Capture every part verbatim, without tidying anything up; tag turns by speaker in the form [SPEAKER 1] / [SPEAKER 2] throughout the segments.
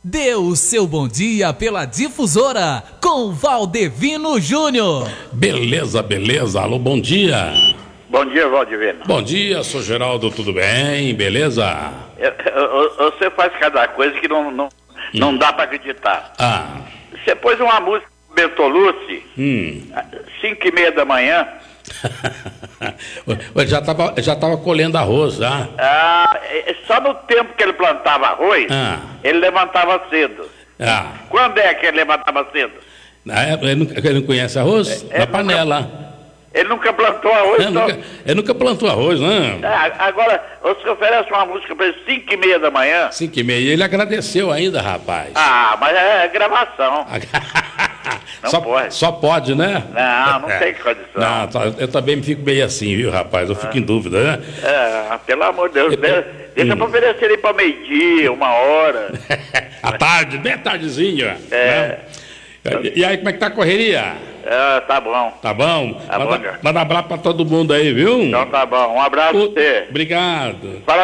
[SPEAKER 1] Dê o seu bom dia pela Difusora com Valdevino Júnior.
[SPEAKER 2] Beleza, beleza. Alô, bom dia.
[SPEAKER 3] Bom dia, Valdevino.
[SPEAKER 2] Bom dia, sou Geraldo, tudo bem? Beleza?
[SPEAKER 3] Eu, eu, você faz cada coisa que não, não, hum. não dá pra acreditar.
[SPEAKER 2] Ah.
[SPEAKER 3] Você pôs uma música do Bertolucci,
[SPEAKER 2] hum.
[SPEAKER 3] cinco e meia da manhã.
[SPEAKER 2] Eu já tava, já tava colhendo arroz, já.
[SPEAKER 3] Ah, só no tempo que ele plantava arroz,
[SPEAKER 2] ah.
[SPEAKER 3] ele levantava cedo.
[SPEAKER 2] Ah.
[SPEAKER 3] Quando é que ele levantava cedo?
[SPEAKER 2] Ah, ele, não, ele não conhece arroz?
[SPEAKER 3] É,
[SPEAKER 2] Na panela.
[SPEAKER 3] Nunca, ele nunca plantou arroz,
[SPEAKER 2] ele
[SPEAKER 3] não?
[SPEAKER 2] Nunca, ele nunca plantou arroz, não.
[SPEAKER 3] Ah, agora, você oferece uma música para ele cinco e meia da manhã?
[SPEAKER 2] Cinco e meia. Ele agradeceu ainda, rapaz.
[SPEAKER 3] Ah, mas é gravação. Não
[SPEAKER 2] só,
[SPEAKER 3] pode.
[SPEAKER 2] Só pode, né?
[SPEAKER 3] Não, não
[SPEAKER 2] é.
[SPEAKER 3] tem condição.
[SPEAKER 2] Não, eu também me fico meio assim, viu, rapaz? Eu fico é. em dúvida, né?
[SPEAKER 3] É, pelo amor de Deus.
[SPEAKER 2] Eu,
[SPEAKER 3] deixa deixa hum. pra oferecer aí pra meio-dia, uma hora.
[SPEAKER 2] À tarde, bem tardezinha. É. Né? E, e aí, como é que tá a correria?
[SPEAKER 3] É, tá bom.
[SPEAKER 2] Tá bom?
[SPEAKER 3] Tá
[SPEAKER 2] manda,
[SPEAKER 3] bom,
[SPEAKER 2] manda um abraço pra todo mundo aí, viu?
[SPEAKER 3] Então tá bom. Um abraço
[SPEAKER 2] o,
[SPEAKER 3] pra você.
[SPEAKER 2] Obrigado.
[SPEAKER 3] Fala,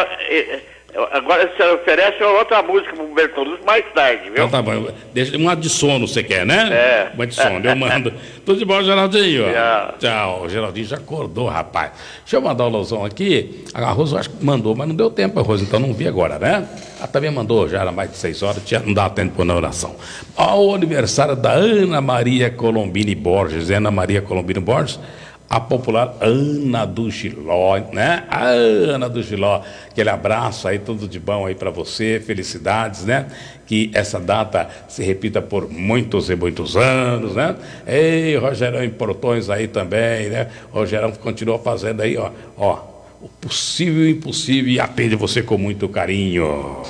[SPEAKER 3] agora você oferece outra música pro Bertolucci mais tarde, viu?
[SPEAKER 2] Então tá bom. Deixa, uma de sono você quer, né?
[SPEAKER 3] É.
[SPEAKER 2] Uma de sono, eu mando. Tudo de bom, Geraldinho?
[SPEAKER 3] Tchau.
[SPEAKER 2] Tchau. O Geraldinho já acordou, rapaz. Deixa eu mandar o Lozão aqui. A Rosa eu acho que mandou, mas não deu tempo a Rosa, então não vi agora, né? Ela também mandou, já era mais de seis horas, tinha, não dava tempo na oração. Ao aniversário da Ana Maria Colombini Borges, Ana Maria Colombini Borges, a popular Ana do Giló, né? A Ana do Giló, aquele abraço aí, tudo de bom aí para você, felicidades, né? Que essa data se repita por muitos e muitos anos, né? Ei, Rogerão em Portões aí também, né? Rogerão continua fazendo aí, ó, ó, o possível e o impossível e atende você com muito carinho.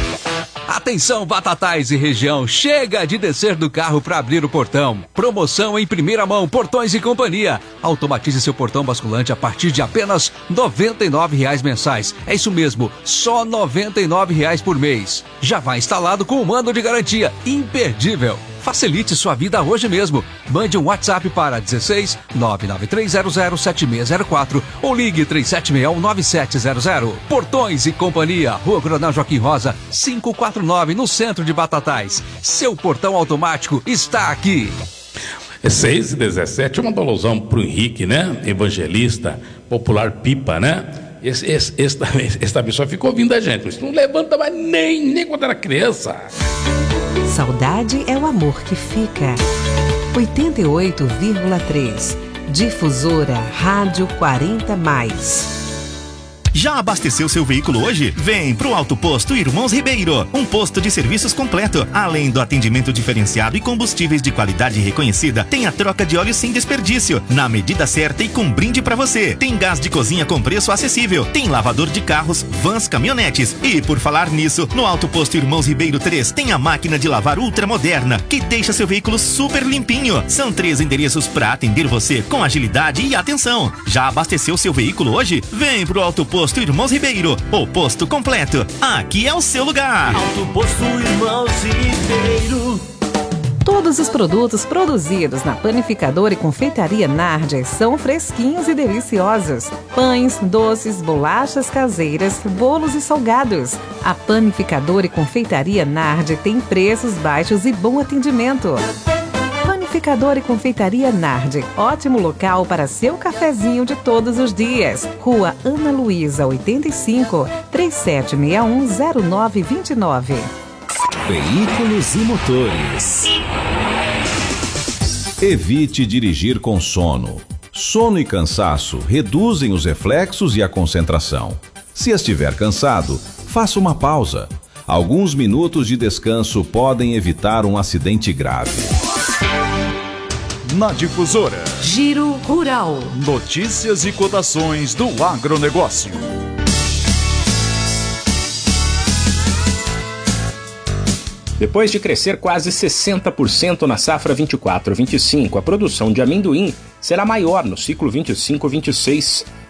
[SPEAKER 1] Atenção, Batatais e região, chega de descer do carro para abrir o portão. Promoção em primeira mão, Portões e Companhia. Automatize seu portão basculante a partir de apenas noventa e nove reais mensais. É isso mesmo, só noventa e nove reais por mês. Já vai instalado com o mando de garantia, imperdível. Facilite sua vida hoje mesmo. Mande um WhatsApp para dezesseis nove nove três zero zero sete seis zero quatro ou ligue três sete seis um nove sete zero zero. Portões e Companhia, Rua Coronel Joaquim Rosa, quinhentos e quarenta e nove, no centro de Batatais. Seu portão automático está aqui.
[SPEAKER 2] É seis e dezessete, uma alusão para o Henrique, né? Evangelista, popular Pipa, né? Esse, esse, esse, também, esse também só ficou ouvindo a gente. Isso não levanta mais nem, nem quando era criança.
[SPEAKER 4] Saudade é o amor que fica. oitenta e oito vírgula três. Difusora Rádio quarenta mais.
[SPEAKER 5] Já abasteceu seu veículo hoje? Vem pro Auto Posto Irmãos Ribeiro, um posto de serviços completo. Além do atendimento diferenciado e combustíveis de qualidade reconhecida, tem a troca de óleo sem desperdício, na medida certa e com brinde pra você. Tem gás de cozinha com preço acessível, tem lavador de carros, vans, caminhonetes. E por falar nisso, no Auto Posto Irmãos Ribeiro três tem a máquina de lavar ultramoderna, que deixa seu veículo super limpinho. São três endereços pra atender você com agilidade e atenção. Já abasteceu seu veículo hoje? Vem pro Auto Posto Posto Irmãos Ribeiro, o posto completo. Aqui é o seu lugar.
[SPEAKER 6] Auto Posto Irmãos Ribeiro.
[SPEAKER 4] Todos os produtos produzidos na Panificadora e Confeitaria Nardi são fresquinhos e deliciosos. Pães, doces, bolachas caseiras, bolos e salgados. A Panificadora e Confeitaria Nardi tem preços baixos e bom atendimento. Panificadora e Confeitaria Nardi, ótimo local para seu cafezinho de todos os dias. Rua Ana Luísa, oitenta e cinco, trinta e sete sessenta e um, zero nove vinte e nove.
[SPEAKER 7] Veículos e motores. Evite dirigir com sono. Sono e cansaço reduzem os reflexos e a concentração. Se estiver cansado, faça uma pausa. Alguns minutos de descanso podem evitar um acidente grave.
[SPEAKER 8] Na Difusora,
[SPEAKER 4] Giro Rural.
[SPEAKER 8] Notícias e cotações do agronegócio.
[SPEAKER 9] Depois de crescer quase sessenta por cento na safra vinte e quatro vinte e cinco, a produção de amendoim será maior no ciclo vinte e cinco vinte e seis.